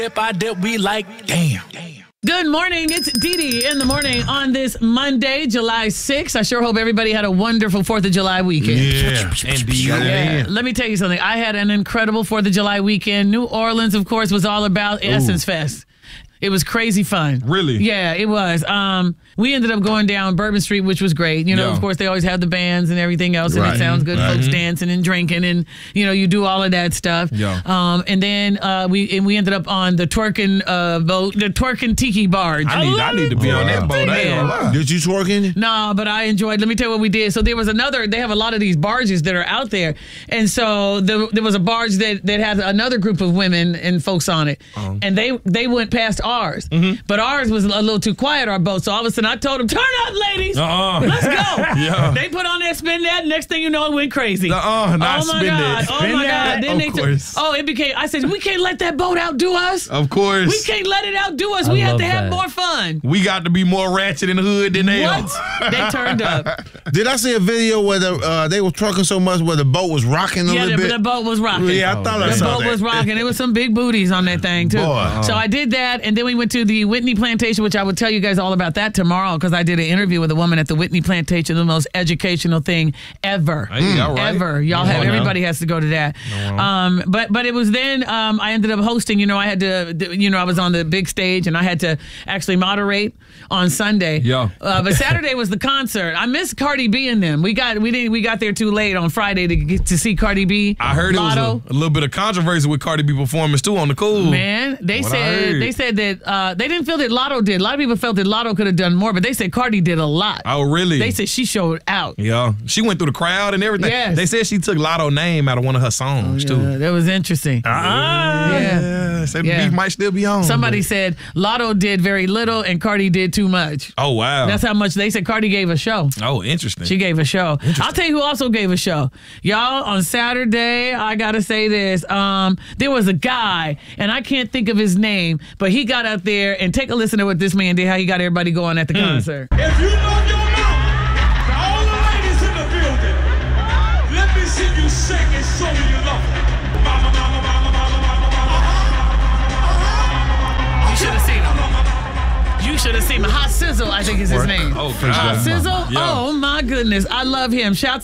If I did, we like, damn. Good morning. It's Dee Dee in the morning on this Monday, July 6th. I sure hope everybody had a wonderful 4th of July weekend. Yeah, indeed. Yeah. Let me tell you something. I had an incredible 4th of July weekend. New Orleans, of course, was all about Essence Fest. It was crazy fun. Really? Yeah, it was. We ended up going down Bourbon Street, which was great. You know, Yeah. of course, they always have the bands and everything else, and it sounds good. Folks dancing and drinking, and you do all of that stuff. Yeah. And then we ended up on the twerking boat, the twerking tiki barge. I need to be on that boat. I ain't gonna lie. Did you twerking? No, but I enjoyed. Let me tell you what we did. So there was they have a lot of these barges that are out there. And so there was a barge that had another group of women and folks on it. And they went past ours. But ours was a little too quiet, our boat. So all of a sudden I told them, turn up, ladies. Let's go. Yeah. They put on that spin that. Next thing you know, it went crazy. Not oh my spin God. that. Oh my God. Then Of course. it became, I said, we can't let that boat outdo us. Of course. We can't let it outdo us. We have to have more fun. We got to be more ratchet in the hood than they are. What? They turned up. Did I see a video where they were trucking so much where the boat was rocking a little bit? The boat was rocking. Yeah, I thought I saw that. The boat was rocking. There was some big booties on that thing, too. Boy. So I did that, and then we went to the Whitney Plantation, which I will tell you guys all about that tomorrow, because I did an interview with a woman at the Whitney Plantation, the most educational thing ever. Hey, all right. Ever. Everybody has to go to that. But it was then I ended up hosting, I had to, I was on the big stage, and I had to actually moderate on Sunday. Yeah. But Saturday was the concert. I missed Cardi B and them. We got there too late on Friday to get to see Cardi B. I heard Lotto. it was a little bit of controversy with Cardi B performance too on the cool. Man, they said that they didn't feel that Lotto did. A lot of people felt that Lotto could have done more, but they said Cardi did a lot. Oh, really? They said she showed out. Yeah. She went through the crowd and everything. Yes. They said she took Lotto's name out of one of her songs too. That was interesting. Yeah. Said the beef might still be on. Somebody said Lotto did very little and Cardi did too much. Oh, wow. That's how much they said Cardi gave a show. Oh, interesting. She gave a show. I'll tell you who also gave a show. Y'all, on Saturday, I got to say this. There was a guy, and I can't think of his name, but he got out there, and take a listen to what this man did, how he got everybody going at the concert. If you know your mama, to all the ladies in the building, let me see you sing and show me you love her. Mama, mama, mama, mama, mama, mama. You should have seen him. You should have seen him. Hot Sizzle, I think is his name. Oh, Hot God. Sizzle? Yeah. Oh, my goodness. I love him. Shouts